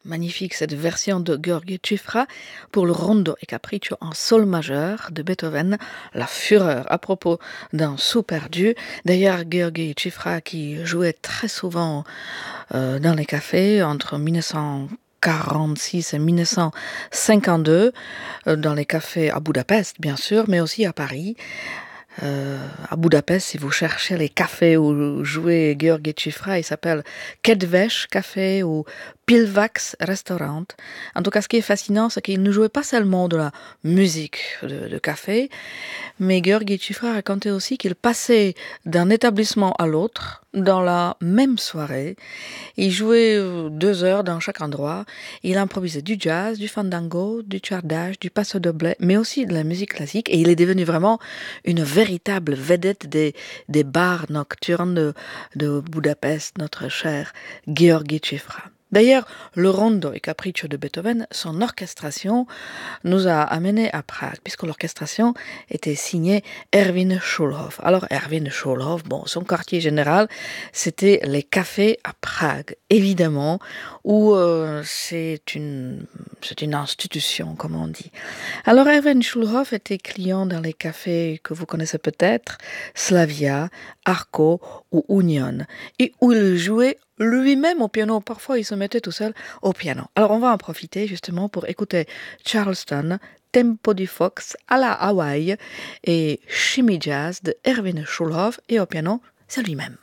Magnifique cette version de Gheorghe Cifra pour le rondo et capriccio en sol majeur de Beethoven, la fureur à propos d'un sou perdu. D'ailleurs, Gheorghe Cifra qui jouait très souvent dans les cafés entre 1946 et 1952, dans les cafés à Budapest bien sûr, mais aussi à Paris. À Budapest, si vous cherchez les cafés où jouait Gheorghe Cifra, il s'appelle Kedves Café ou Pilvax Restaurant. En tout cas, ce qui est fascinant, c'est qu'il ne jouait pas seulement de la musique de café, mais Gheorghe Cifra racontait aussi qu'il passait d'un établissement à l'autre dans la même soirée. Il jouait 2 heures dans chaque endroit. Il improvisait du jazz, du fandango, du tchardage, du passo doble, mais aussi de la musique classique. Et il est devenu vraiment une véritable vedette des bars nocturnes de Budapest, notre cher Gheorghe Cifra. D'ailleurs, le rondo et capriccio de Beethoven, son orchestration nous a amenés à Prague, puisque l'orchestration était signée Erwin Schulhoff. Alors, Erwin Schulhoff, bon, son quartier général, c'était les cafés à Prague, évidemment, où c'est une institution, comme on dit. Alors, Erwin Schulhoff était client dans les cafés que vous connaissez peut-être, Slavia, Arco ou Union, et où il jouait lui-même au piano. Parfois, il se mettait tout seul au piano. Alors, on va en profiter justement pour écouter Charleston, Tempo di Fox à la Hawaï et Shimmy Jazz de Erwin Schulhoff et au piano, c'est lui-même.